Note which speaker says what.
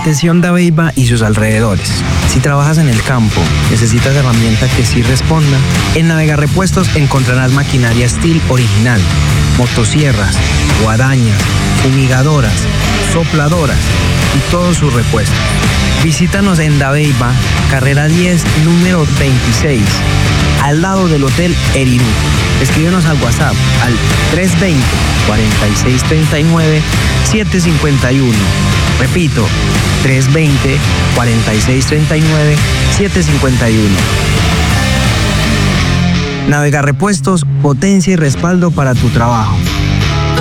Speaker 1: Atención Dabeiba y sus alrededores. Si trabajas en el campo, necesitas herramienta que sí responda. En Navegarrepuestos encontrarás maquinaria Stihl original, motosierras, guadañas, fumigadoras, sopladoras y todos sus repuestos. Visítanos en Dabeiba, carrera 10, número 26, al lado del Hotel Erirú. Escríbenos al WhatsApp al 320-4639-751. Repito, 320-4639-751. Navegarrepuestos, potencia y respaldo para tu trabajo.